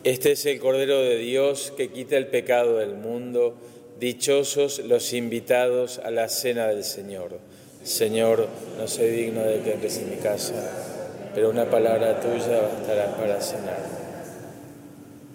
Este es el Cordero de Dios que quita el pecado del mundo. Dichosos los invitados a la cena del Señor. Señor, no soy digno de que entres en mi casa, pero una palabra tuya bastará para cenar.